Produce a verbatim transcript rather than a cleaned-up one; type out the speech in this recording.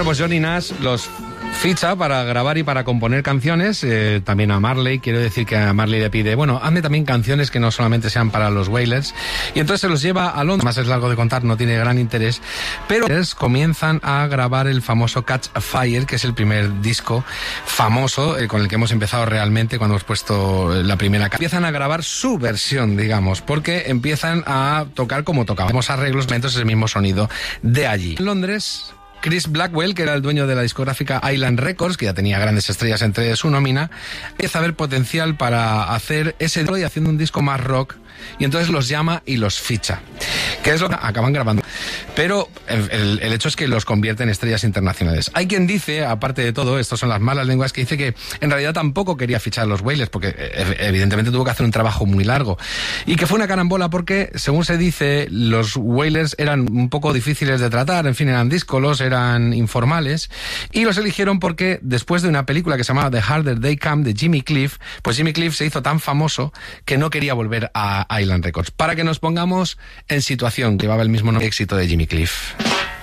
pues Johnny Nash los ficha para grabar y para componer canciones, eh, también a Marley. Quiero decir que a Marley le pide, bueno, hazme también canciones que no solamente sean para los Wailers, y entonces se los lleva a Londres. Más es largo de contar, no tiene gran interés, pero comienzan a grabar el famoso Catch a Fire, que es el primer disco famoso eh, con el que hemos empezado realmente cuando hemos puesto la primera. Empiezan a grabar su versión, digamos, porque empiezan a tocar como tocábamos, arreglos, lentos, el mismo sonido de allí. En Londres, Chris Blackwell, que era el dueño de la discográfica Island Records, que ya tenía grandes estrellas entre su nómina, empieza a ver potencial para hacer ese disco y haciendo un disco más rock, y entonces los llama y los ficha, que es lo que acaban grabando. Pero el, el hecho es que los convierte en estrellas internacionales. Hay quien dice, aparte de todo, estos son las malas lenguas, que dice que en realidad tampoco quería fichar a los Wailers, porque evidentemente tuvo que hacer un trabajo muy largo, y que fue una carambola porque, según se dice, los Wailers eran un poco difíciles de tratar, en fin, eran díscolos, eran informales, y los eligieron porque después de una película que se llamaba The Harder They Come, de Jimmy Cliff, pues Jimmy Cliff se hizo tan famoso que no quería volver a Island Records. Para que nos pongamos en situación, que llevaba el mismo nombre, éxito de Jimmy Cliff.